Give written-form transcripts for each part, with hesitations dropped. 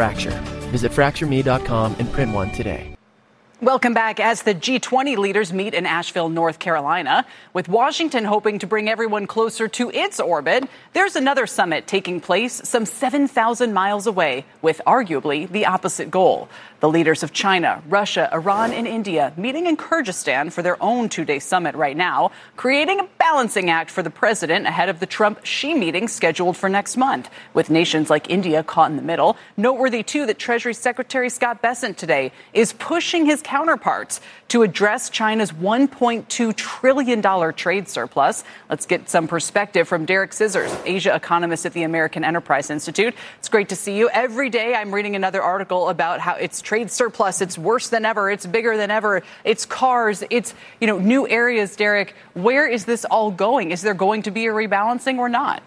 Fracture. Visit FractureMe.com and print one today. Welcome back. As the G20 leaders meet in Asheville, North Carolina, with Washington hoping to bring everyone closer to its orbit, there's another summit taking place some 7,000 miles away with arguably the opposite goal. The leaders of China, Russia, Iran, and India meeting in Kyrgyzstan for their own two-day summit right now, creating a balancing act for the president ahead of the Trump-Xi meeting scheduled for next month, with nations like India caught in the middle. Noteworthy, too, that Treasury Secretary Scott Bessent today is pushing his counterparts to address China's $1.2 trillion trade surplus. Let's get some perspective from Derek Scissors, Asia economist at the American Enterprise Institute. It's great to see you. Every day I'm reading another article about how it's trade surplus. It's worse than ever. It's bigger than ever. It's cars. It's, new areas. Derek, where is this all going? Is there going to be a rebalancing or not?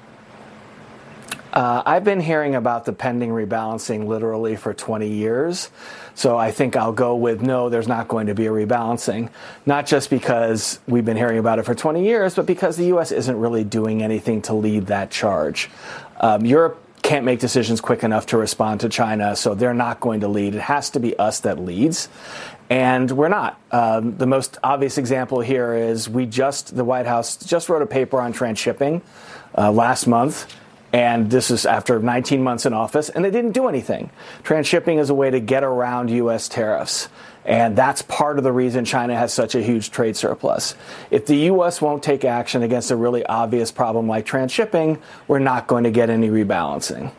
I've been hearing about the pending rebalancing literally for 20 years. So I think I'll go with no, there's not going to be a rebalancing. Not just because we've been hearing about it for 20 years, but because the U.S. isn't really doing anything to lead that charge. Europe can't make decisions quick enough to respond to China, so they're not going to lead. It has to be us that leads. And we're not. The most obvious example here is the White House just wrote a paper on transshipping last month. And this is after 19 months in office, and they didn't do anything. Transshipping is a way to get around U.S. tariffs. And that's part of the reason China has such a huge trade surplus. If the U.S. won't take action against a really obvious problem like transshipping, we're not going to get any rebalancing.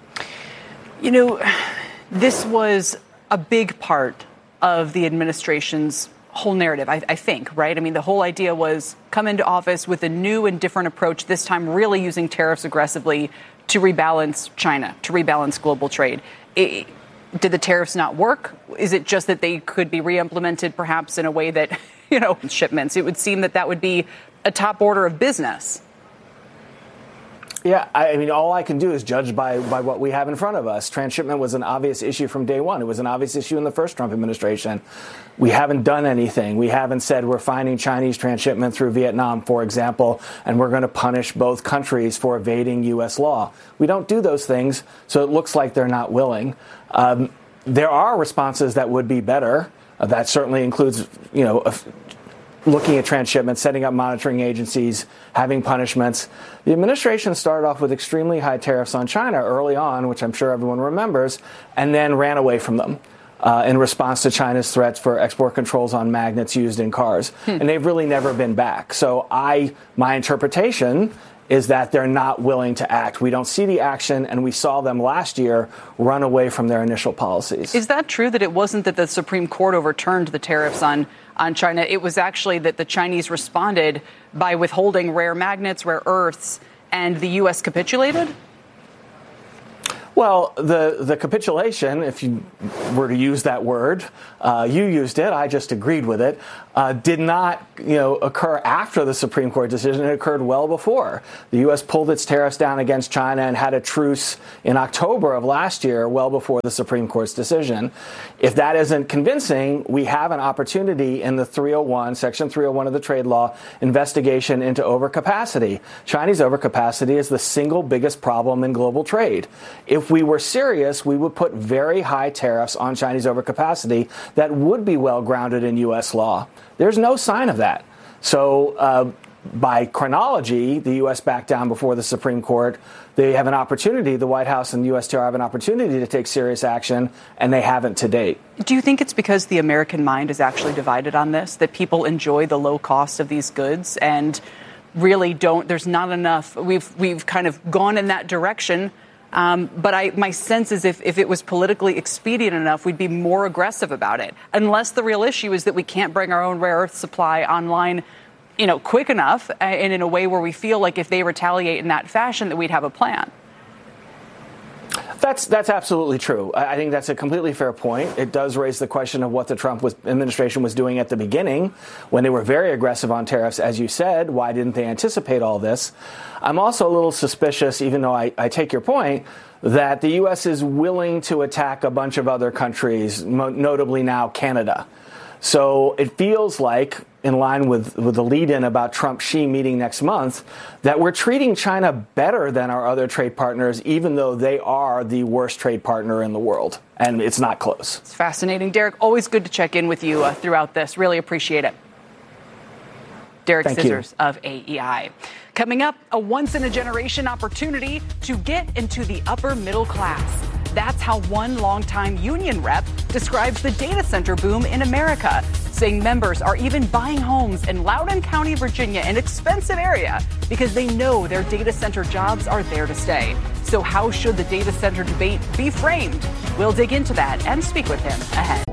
This was a big part of the administration's whole narrative, I think, right? I mean, the whole idea was come into office with a new and different approach, this time really using tariffs aggressively to rebalance China, to rebalance global trade. Did the tariffs not work? Is it just that they could be re-implemented perhaps in a way that, shipments? It would seem that would be a top order of business. Yeah, I mean, all I can do is judge by what we have in front of us. Transshipment was an obvious issue from day one. It was an obvious issue in the first Trump administration. We haven't done anything. We haven't said we're finding Chinese transshipment through Vietnam, for example, and we're going to punish both countries for evading U.S. law. We don't do those things, so it looks like they're not willing. There are responses that would be better. That certainly includes, looking at transshipment, setting up monitoring agencies, having punishments. The administration started off with extremely high tariffs on China early on, which I'm sure everyone remembers, and then ran away from them in response to China's threats for export controls on magnets used in cars. And they've really never been back. So my interpretation is that they're not willing to act. We don't see the action, and we saw them last year run away from their initial policies. Is that true, that it wasn't that the Supreme Court overturned the tariffs on China? It was actually that the Chinese responded by withholding rare magnets, rare earths, and the U.S. capitulated? Well, the capitulation, if you were to use that word, you used it, I just agreed with it, did not occur after the Supreme Court decision. It occurred well before. The U.S. pulled its tariffs down against China and had a truce in October of last year, well before the Supreme Court's decision. If that isn't convincing, we have an opportunity in the Section 301 of the trade law investigation into overcapacity. Chinese overcapacity is the single biggest problem in global trade. If we were serious, we would put very high tariffs on Chinese overcapacity that would be well grounded in U.S. law. There's no sign of that. So by chronology, the U.S. backed down before the Supreme Court. They have an opportunity, the White House and the USTR have an opportunity to take serious action, and they haven't to date. Do you think it's because the American mind is actually divided on this, that people enjoy the low cost of these goods and really there's not enough, we've kind of gone in that direction. But my sense is if it was politically expedient enough, we'd be more aggressive about it. Unless the real issue is that we can't bring our own rare earth supply online, quick enough and in a way where we feel like if they retaliate in that fashion, that we'd have a plan. That's absolutely true. I think that's a completely fair point. It does raise the question of what the Trump administration was doing at the beginning when they were very aggressive on tariffs, as you said. Why didn't they anticipate all this? I'm also a little suspicious, even though I take your point, that the U.S. is willing to attack a bunch of other countries, notably now Canada. So it feels like in line with the lead-in about Trump-Xi meeting next month, that we're treating China better than our other trade partners, even though they are the worst trade partner in the world. And it's not close. It's fascinating. Derek, always good to check in with you throughout this. Really appreciate it. Derek Scissors of AEI. Coming up, a once-in-a-generation opportunity to get into the upper middle class. That's how one longtime union rep describes the data center boom in America, saying members are even buying homes in Loudoun County, Virginia, an expensive area, because they know their data center jobs are there to stay. So how should the data center debate be framed? We'll dig into that and speak with him ahead.